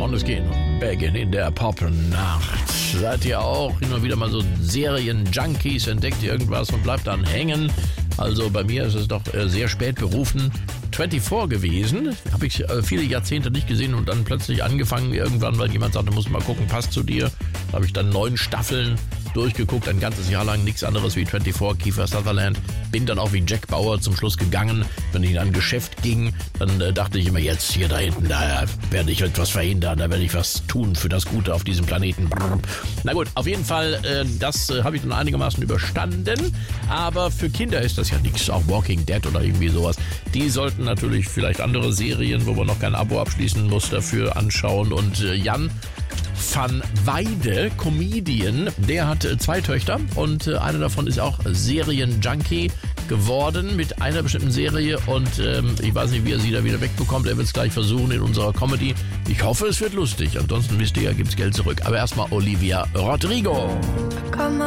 John Skin und Baggin in der Popnacht. Seid ihr auch immer wieder mal so Serien-Junkies, entdeckt ihr irgendwas und bleibt dann hängen? Also bei mir ist es doch sehr spät berufen. 24 gewesen, habe ich viele Jahrzehnte nicht gesehen und dann plötzlich angefangen irgendwann, weil jemand sagte, musst mal gucken, passt zu dir. Da habe ich dann 9 Staffeln durchgeguckt, ein ganzes Jahr lang nichts anderes wie 24, Kiefer Sutherland. Bin dann auch wie Jack Bauer zum Schluss gegangen. Wenn ich in ein Geschäft ging, dann dachte ich immer, jetzt hier da hinten, da werde ich etwas verhindern, da werde ich was tun für das Gute auf diesem Planeten. Na gut, auf jeden Fall, das habe ich dann einigermaßen überstanden. Aber für Kinder ist das ja nichts, auch Walking Dead oder irgendwie sowas. Die sollten natürlich vielleicht andere Serien, wo man noch kein Abo abschließen muss, dafür anschauen. Und Jan van Weide, Comedian, der hat 2 Töchter und eine davon ist auch Serien-Junkie geworden mit einer bestimmten Serie und ich weiß nicht, wie er sie da wieder wegbekommt. Er wird es gleich versuchen in unserer Comedy. Ich hoffe, es wird lustig. Ansonsten wisst ihr ja, gibt's Geld zurück. Aber erstmal Olivia Rodrigo. Come